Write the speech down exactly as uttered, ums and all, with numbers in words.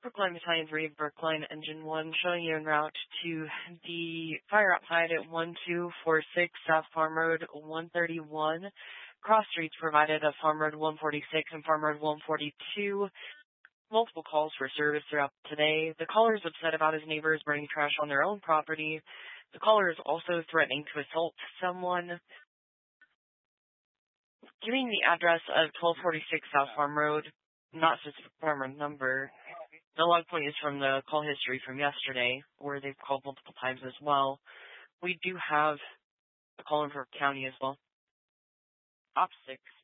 Brookline Battalion three, Brookline Engine one, showing you en route to the fire outside at one two four six South Farm Road one thirty-one. Cross streets provided of Farm Road one forty-six and Farm Road one forty-two. Multiple calls for service throughout today. The caller is upset about his neighbors burning trash on their own property. The caller is also threatening to assault someone. Giving the address of twelve forty-six South Farm Road, not specific farm road number. The log point is from the call history from yesterday, where they've called multiple times as well. We do have a call in for county as well. Op six.